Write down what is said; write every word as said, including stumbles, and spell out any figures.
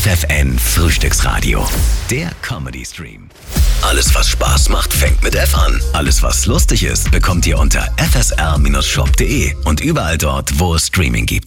F N Frühstücksradio. Der Comedy-Stream. Alles, was Spaß macht, fängt mit F an. Alles, was lustig ist, bekommt ihr unter f s r Bindestrich shop punkt d e und überall dort, wo es Streaming gibt.